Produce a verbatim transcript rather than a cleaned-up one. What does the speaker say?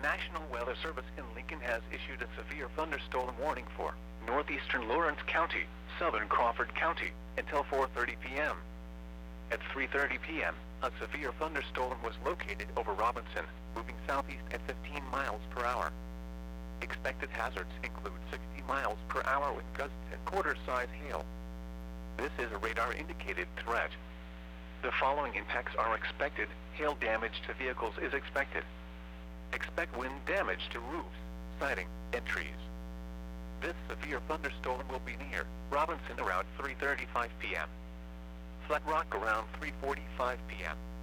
National Weather Service in Lincoln has issued a severe thunderstorm warning for northeastern Lawrence County, southern Crawford County, until four thirty p m At three thirty p m, a severe thunderstorm was located over Robinson, moving southeast at fifteen miles per hour. Expected hazards include sixty miles per hour with gusts and quarter-size hail. This is a radar-indicated threat. The following impacts are expected. Hail damage to vehicles is expected. Expect wind damage to roofs, siding, and trees. This severe thunderstorm will be near Robinson around three thirty-five p m Flat Rock around three forty-five p m